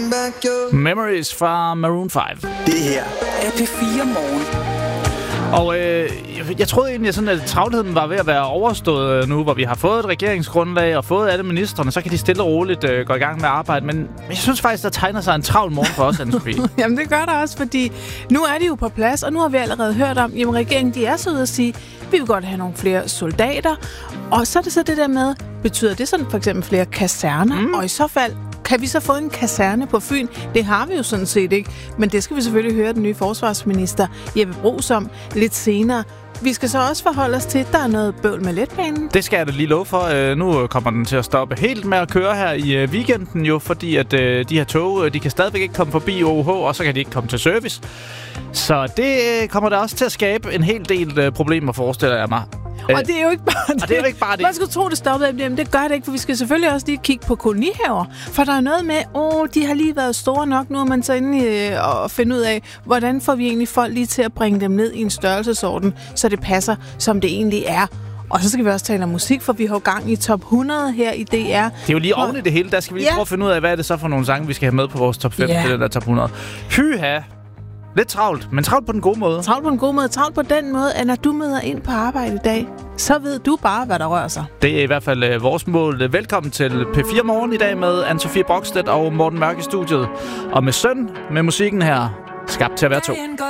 Memories fra Maroon 5. Det her er P4 Morgen. Og jeg troede egentlig, sådan, at travlheden var ved at være overstået nu, hvor vi har fået et regeringsgrundlag og fået alle ministerne, så kan de stille og roligt gå i gang med arbejde. Men jeg synes faktisk, der tegner sig en travl morgen for os, Anne-Sophie. Jamen det gør der også, fordi nu er de jo på plads, og nu har vi allerede hørt om, at regeringen de er så ude at sige, vi vil godt have nogle flere soldater. Og så er det så det der med, betyder det sådan for eksempel flere kaserner? Og i så fald, kan vi så få en kaserne på Fyn? Det har vi jo sådan set ikke. Men det skal vi selvfølgelig høre den nye forsvarsminister Jeppe Bruus om lidt senere. Vi skal så også forholde os til, at der er noget bøvl med letbanen. Det skal jeg da lige love for. Nu kommer den til at stoppe helt med at køre her i weekenden jo, fordi at de her tog, de kan stadigvæk ikke komme forbi OUH, og så kan de ikke komme til service. Så det kommer der også til at skabe en hel del problemer, forestiller jeg mig. Og det er jo ikke bare det. Og det er jo ikke bare det. Man skulle tro, det stoppede. Men det gør det ikke, for vi skal selvfølgelig også lige kigge på kolonihaver. For der er noget med, de har lige været store nok. Nu er man så inde og finde ud af, hvordan får vi egentlig folk lige til at bringe dem ned i en størrelsesorden, så det passer, som det egentlig er. Og så skal vi også tale om musik, for vi har gang i top 100 her i DR. Det er jo lige oven i det hele. Der skal vi lige prøve at finde ud af, hvad er det så for nogle sange, vi skal have med på vores top 5 til den der top 100. Hyha! Lidt travlt, men travlt på den gode måde. Travlt på den gode måde. Travlt på den måde, at når du møder ind på arbejde i dag, så ved du bare, hvad der rører sig. Det er i hvert fald vores mål. Velkommen til P4 Morgen i dag med Anne-Sophie Brockstedt og Morten Mørk i studiet. Og med Søn, med musikken her, skabt til at være to.